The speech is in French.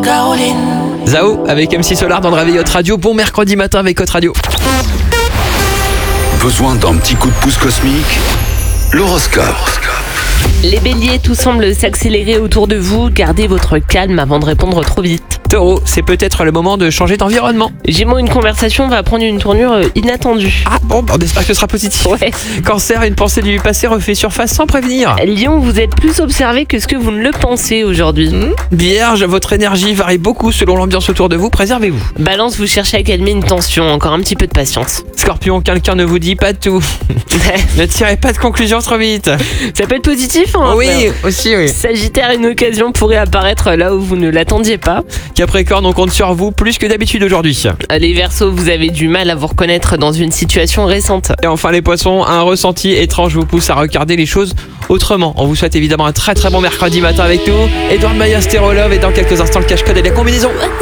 Zao avec MC Solar dans le réveil Hot Radio. Bon mercredi matin avec Hot Radio. Besoin d'un petit coup de pouce cosmique? L'horoscope. Les béliers, tout semble s'accélérer autour de vous. Gardez votre calme avant de répondre trop vite. Taureau, c'est peut-être le moment de changer d'environnement. Gémeaux, une conversation va prendre une tournure inattendue. Ah bon, on espère que ce sera positif. Ouais. Cancer, une pensée du passé refait surface sans prévenir. Lion, vous êtes plus observé que ce que vous ne le pensez aujourd'hui. Vierge, votre énergie varie beaucoup selon l'ambiance autour de vous, préservez-vous. Balance, vous cherchez à calmer une tension, encore un petit peu de patience. Scorpion, quelqu'un ne vous dit pas tout. Ne tirez pas de conclusion trop vite. Ça peut être positif, hein. Oui, aussi oui. Sagittaire, une occasion pourrait apparaître là où vous ne l'attendiez pas. Capricorne, on compte sur vous plus que d'habitude aujourd'hui. Les Verseaux, vous avez du mal à vous reconnaître dans une situation récente. Et enfin les poissons, un ressenti étrange vous pousse à regarder les choses autrement. On vous souhaite évidemment un très très bon mercredi matin avec nous. Edouard Maya, Stérolove, et dans quelques instants le cache-code et la combinaison.